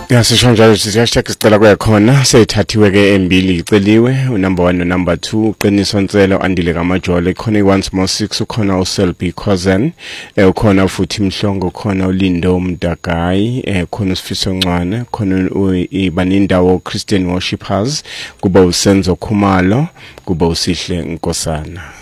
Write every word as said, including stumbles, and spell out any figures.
Yasisho njalo sithi hashtag sicela kuya khona seyithathiwe ke embili iceliwe number one no number two uqiniso Ntselo Andile kaMajole khona i-once more six ukhona uSelby Khozen eh ukhona futhi Mhlongo khona uLindo Mdagayi eh khona uSifiso Ncwane khona ibanindawo Christian Worshipers kuba uSenzo Khumalo kuba uSihle Nkosana.